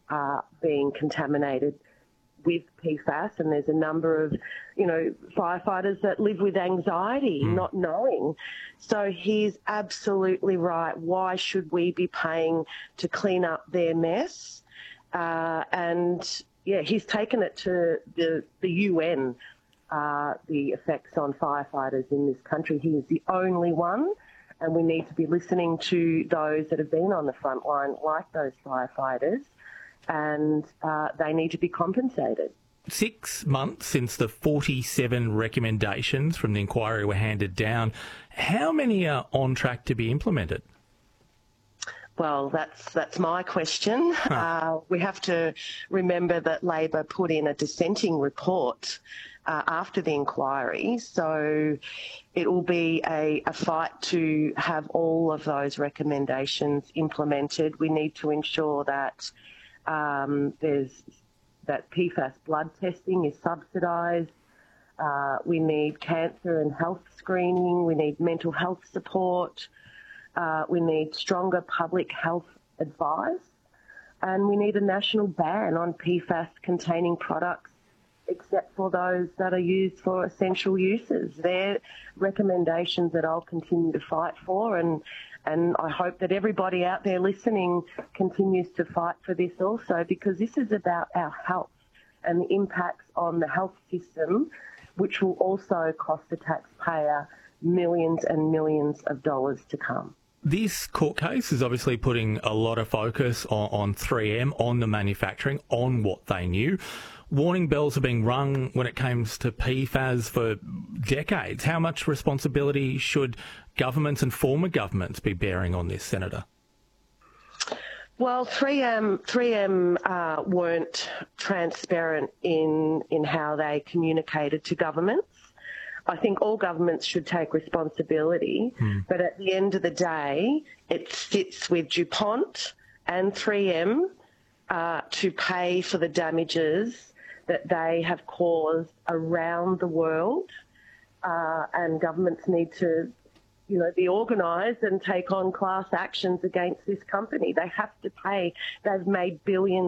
being contaminated with PFAS, and there's a number of, firefighters that live with anxiety, not knowing. So he's absolutely right. Why should we be paying to clean up their mess? He's taken it to the UN, the effects on firefighters in this country. He is the only one, and we need to be listening to those that have been on the front line, like those firefighters, and they need to be compensated. 6 months since the 47 recommendations from the inquiry were handed down, how many are on track to be implemented? Well, that's my question. We have to remember that Labor put in a dissenting report after the inquiry, so it will be a fight to have all of those recommendations implemented. We need to ensure that that PFAS blood testing is subsidised. We need cancer and health screening. We need mental health support. We need stronger public health advice. And we need a national ban on PFAS-containing products except for those that are used for essential uses. They're recommendations that I'll continue to fight for, and I hope that everybody out there listening continues to fight for this also, because this is about our health and the impacts on the health system, which will also cost the taxpayer millions and millions of dollars to come. This court case is obviously putting a lot of focus on 3M, on the manufacturing, on what they knew. Warning bells are being rung when it comes to PFAS for decades. How much responsibility should governments and former governments be bearing on this, Senator? Well, 3M weren't transparent in how they communicated to governments. I think all governments should take responsibility, but at the end of the day, it sits with DuPont and 3M to pay for the damages that they have caused around the world, and governments need to, be organised and take on class actions against this company. They have to pay. They've made billions